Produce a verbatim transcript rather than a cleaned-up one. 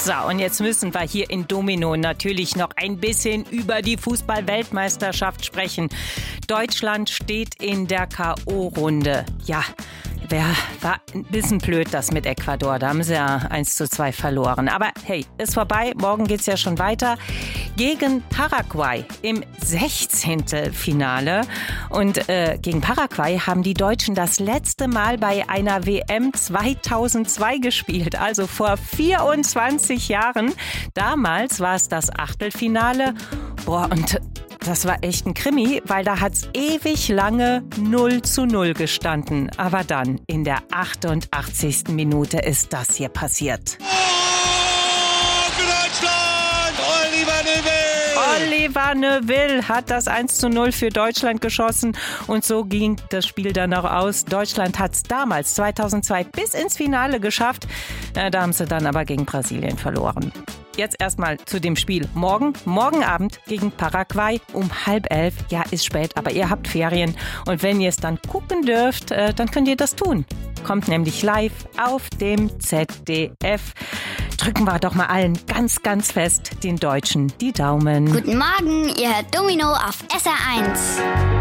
So, und jetzt müssen wir hier in Domino natürlich noch ein bisschen über die Fußball-Weltmeisterschaft sprechen. Deutschland steht in der K O-Runde. Ja, Wär, war ein bisschen blöd, das mit Ecuador. Da haben sie ja eins zu zwei verloren. Aber hey, ist vorbei. Morgen geht's ja schon weiter gegen Paraguay im Sechzehntelfinale. Und äh, gegen Paraguay haben die Deutschen das letzte Mal bei einer W M zweitausendzwei gespielt. Also vor vierundzwanzig Jahren. Damals war es das Achtelfinale. Boah, und das war echt ein Krimi, weil da hat's ewig lange null zu null gestanden. Aber dann, in der achtundachtzigsten Minute ist das hier passiert. Oh, für Deutschland! Oliver Neuville! Oliver Neuville hat das eins zu null für Deutschland geschossen. Und so ging das Spiel dann auch aus. Deutschland hat's damals, zweitausendzwei, bis ins Finale geschafft. Ja, da haben sie dann aber gegen Brasilien verloren. Jetzt erstmal zu dem Spiel. Morgen, morgen Abend gegen Paraguay um halb elf. Ja, ist spät, aber ihr habt Ferien. Und wenn ihr es dann gucken dürft, äh, dann könnt ihr das tun. Kommt nämlich live auf dem Z D F. Drücken wir doch mal allen ganz, ganz fest den Deutschen die Daumen. Guten Morgen, ihr hört Domino auf S R eins.